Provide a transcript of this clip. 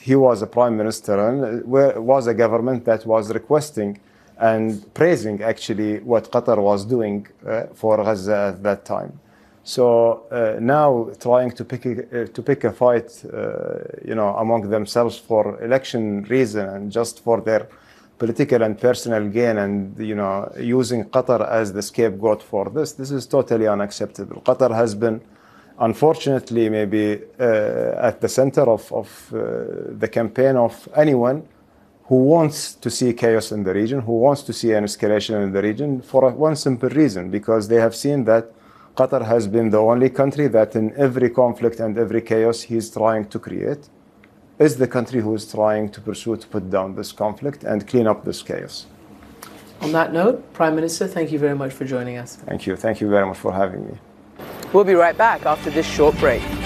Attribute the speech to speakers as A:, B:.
A: he was a prime minister and was a government that was requesting and praising actually what Qatar was doing for Gaza at that time. So now trying to pick a fight, among themselves for election reason and just for their political and personal gain, and using Qatar as the scapegoat for this is totally unacceptable. Qatar has been, unfortunately, maybe at the center of the campaign of anyone who wants to see chaos in the region, who wants to see an escalation in the region, for one simple reason, because they have seen that Qatar has been the only country that in every conflict and every chaos he's trying to create is the country who is trying to pursue to put down this conflict and clean up this chaos.
B: On that note, Prime Minister, thank you very much for joining us.
A: Thank you. Thank you very much for having me.
B: We'll be right back after this short break.